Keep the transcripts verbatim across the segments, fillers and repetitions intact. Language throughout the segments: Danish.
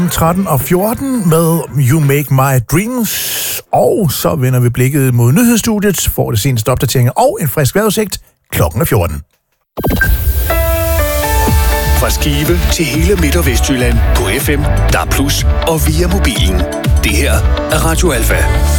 tretten og fjorten med You Make My Dreams. Og så vender vi blikket mod nyhedsstudiet, får det seneste opdateringer og en frisk vejrudsigt. Klokken er fjorten. Fra Skive til hele Midt- og Vestjylland på F M, D A B plus, og via mobilen. Det her er Radio Alfa.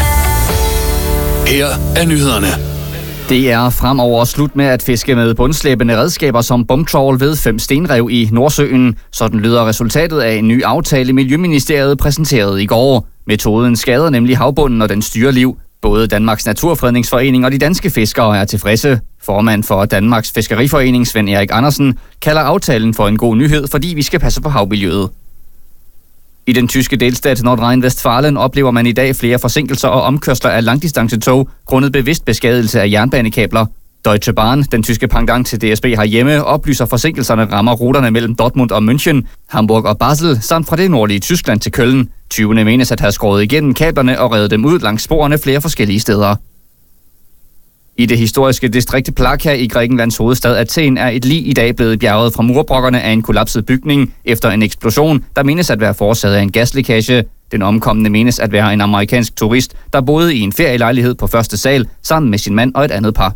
Her er nyhederne. Det er fremover slut med at fiske med bundslæbende redskaber som bumtrawl ved fem stenrev i Nordsøen. Sådan lyder resultatet af en ny aftale, Miljøministeriet præsenterede i går. Metoden skader nemlig havbunden og den styreliv. Både Danmarks Naturfredningsforening og de danske fiskere er tilfredse. Formand for Danmarks Fiskeriforening, Svend Erik Andersen, kalder aftalen for en god nyhed, fordi vi skal passe på havmiljøet. I den tyske delstat Nordrhein-Westfalen oplever man i dag flere forsinkelser og omkørsler af langdistancetog grundet bevidst beskadigelse af jernbanekabler. Deutsche Bahn, den tyske pendant til D S B herhjemme, oplyser forsinkelserne rammer ruterne mellem Dortmund og München, Hamburg og Basel, samt fra det nordlige Tyskland til Köln. Tyvene menes at have skåret igennem kablerne og revet dem ud langs sporene flere forskellige steder. I det historiske distrikt Plaka i Grækenlands hovedstad Athen er et lig i dag blevet bjerget fra murbrokkerne af en kollapset bygning efter en eksplosion, der menes at være forårsaget af en gaslækage. Den omkomne menes at være en amerikansk turist, der boede i en ferielejlighed på første sal sammen med sin mand og et andet par.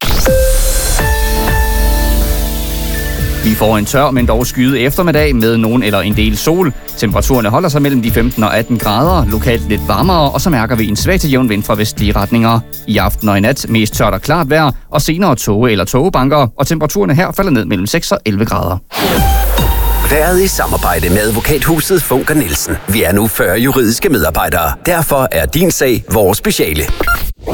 Vi får en tør, men dog skyet eftermiddag med nogen eller en del sol. Temperaturerne holder sig mellem de femten og atten grader, lokalt lidt varmere, og så mærker vi en svag til jævn vind fra vestlige retninger. I aften og i nat mest tørt og klart vejr, og senere tåge eller tågebanker, og temperaturerne her falder ned mellem seks og elleve grader. Været i samarbejde med advokathuset Funker Nielsen. Vi er nu fyrre juridiske medarbejdere. Derfor er din sag vores speciale.